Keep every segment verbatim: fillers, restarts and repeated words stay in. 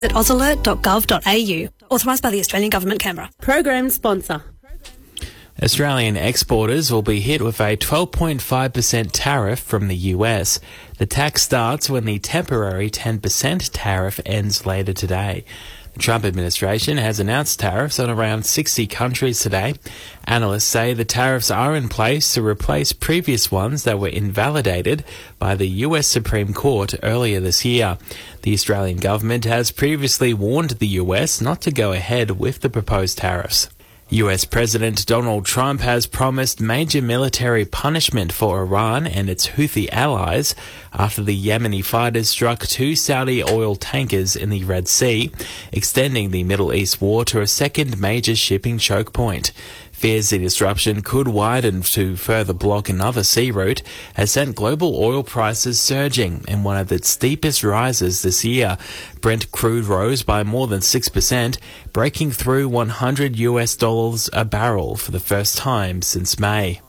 at ausalert dot gov dot a u. Authorised by the Australian Government, Canberra. Program sponsor. Australian exporters will be hit with a twelve point five percent tariff from the U S. The tax starts when the temporary ten percent tariff ends later today. The Trump administration has announced tariffs on around sixty countries today. Analysts say the tariffs are in place to replace previous ones that were invalidated by the U S Supreme Court earlier this year. The Australian government has previously warned the U S not to go ahead with the proposed tariffs. U S President Donald Trump has promised major military punishment for Iran and its Houthi allies after the Yemeni fighters struck two Saudi oil tankers in the Red Sea, extending the Middle East war to a second major shipping choke point. Fears the disruption could widen to further block another sea route has sent global oil prices surging in one of its steepest rises this year. Brent crude rose by more than six percent, breaking through one hundred US dollars a barrel for the first time since May.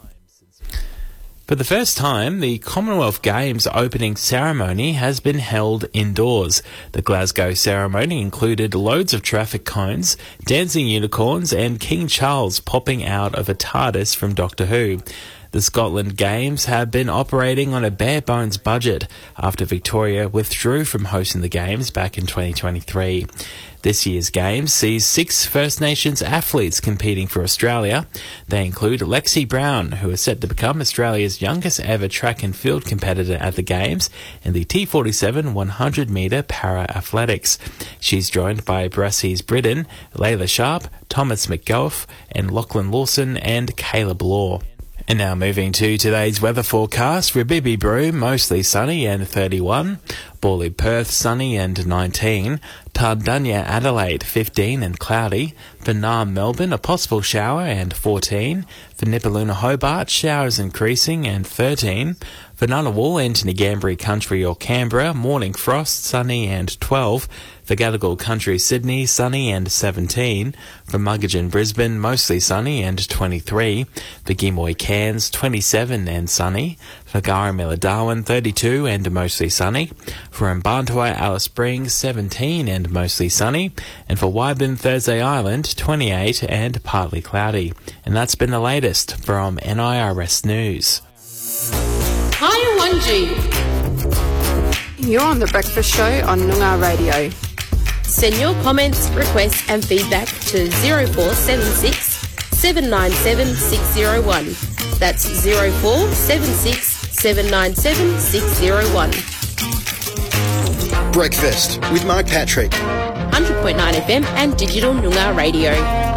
For the first time, the Commonwealth Games opening ceremony has been held indoors. The Glasgow ceremony included loads of traffic cones, dancing unicorns and King Charles popping out of a TARDIS from Doctor Who. The Scotland Games have been operating on a bare-bones budget after Victoria withdrew from hosting the Games back in twenty twenty-three. This year's Games sees six First Nations athletes competing for Australia. They include Lexi Brown, who is set to become Australia's youngest ever track and field competitor at the Games in the T forty-seven one hundred metre para-athletics. She's joined by Brassey's Britton, Layla Sharp, Thomas McGough, and Lachlan Lawson and Caleb Law. And now moving to today's weather forecast. Rabibi Brew, mostly sunny and thirty-one. Bawley Perth, sunny and nineteen. Tardunya Adelaide, fifteen and cloudy. For Naarm Melbourne, a possible shower and fourteen. For Nipaluna Hobart, showers increasing and thirteen. For Ngunnawal and Ngambri Country or Canberra, morning frost, sunny and twelve. For Gadigal Country Sydney, sunny and seventeen. For Muggeridge Brisbane, mostly sunny and twenty-three. For Gimoy Cairns, twenty-seven and sunny. For Garamilla Darwin, thirty-two and mostly sunny. For Mbantua Alice Springs, seventeen and mostly sunny. And for Wyburn Thursday Island, twenty-eight and partly cloudy. And that's been the latest from N I R S News. Hi, Wanji. You're on The Breakfast Show on Noongar Radio. Send your comments, requests and feedback to zero four seven six, seven nine seven, six zero one. That's zero four seven six, seven nine seven, six zero one. Breakfast with Mark Patrick. one hundred point nine F M and Digital Noongar Radio.